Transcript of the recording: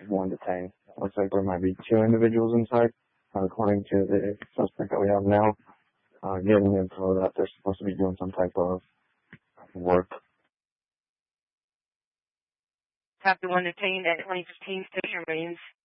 one detained. Looks like there might be two individuals inside, according to the suspect that we have now. Getting info that they're supposed to be doing some type of work. Have the one detained at 2015 station remains